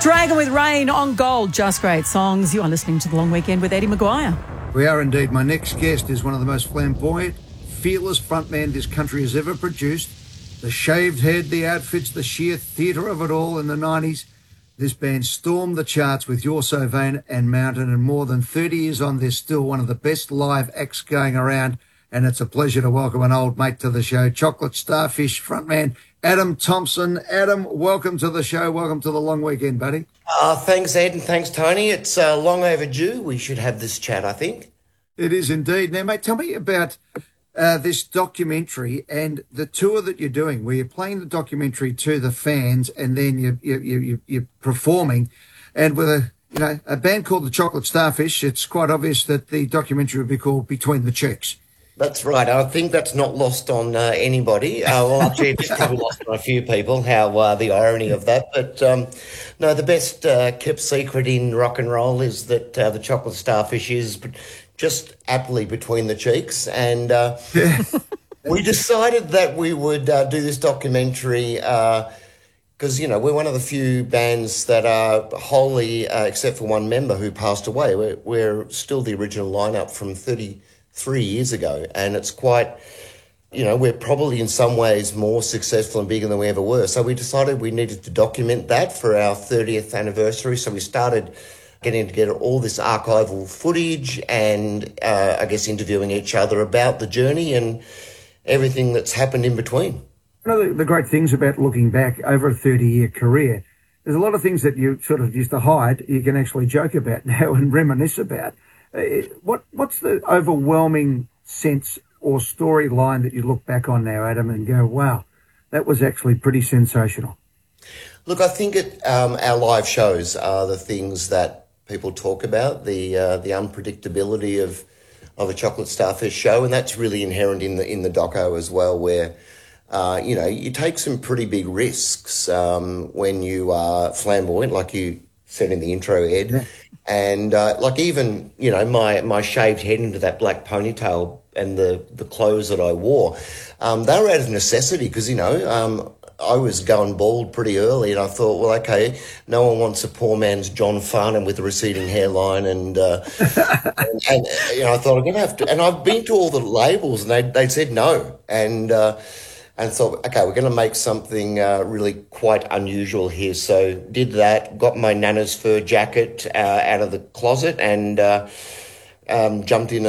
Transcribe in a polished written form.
Dragon with Rain on Gold. Just great songs. You are listening to The Long Weekend with Eddie Maguire. We are indeed. My next guest is one of the most flamboyant, fearless frontmen this country has ever produced. The shaved head, the outfits, the sheer theatre of it all in the 90s. This band stormed the charts with You're So Vain and Mountain, and more than 30 years on, they're still one of the best live acts going around. And it's a pleasure to welcome an old mate to the show, Chocolate Starfish frontman Adam Thompson. Adam, welcome to the show. Welcome to The Long Weekend, buddy. Thanks, Ed, and thanks, Tony. It's long overdue. We should have this chat, I think. It is indeed. Now, mate, tell me about this documentary and the tour that you're doing, where you're playing the documentary to the fans, and then you're performing, and with a band called the Chocolate Starfish. It's quite obvious that the documentary would be called Between the Cheeks. That's right. I think that's not lost on anybody. Well, actually, it's probably lost on a few people, how the irony of that. But no, the best kept secret in rock and roll is that the Chocolate Starfish is just aptly between the cheeks. And we decided that we would do this documentary because, we're one of the few bands that are wholly, except for one member who passed away. We're still the original lineup from 33 years ago, and it's quite, we're probably in some ways more successful and bigger than we ever were. So we decided we needed to document that for our 30th anniversary. So we started getting together all this archival footage and I guess interviewing each other about the journey and everything that's happened in between. One of the great things about looking back over a 30-year career, there's a lot of things that you sort of used to hide, you can actually joke about now and reminisce about. What's the overwhelming sense or storyline that you look back on now, Adam, and go, wow, that was actually pretty sensational? Look, I think our live shows are the things that people talk about, the unpredictability of a Chocolate Starfish show, and that's really inherent in the doco as well, where you take some pretty big risks when you are flamboyant, like you said in the intro, Ed. Yeah. And even my shaved head into that black ponytail and the clothes that I wore, they were out of necessity because I was going bald pretty early, and I thought, well, okay, no one wants a poor man's John Farnham with a receding hairline, and I thought I'm going to have to. And I've been to all the labels, and they said no, and thought, okay, we're going to make something really quite unusual here. So did that, got my Nana's fur jacket out of the closet, and jumped in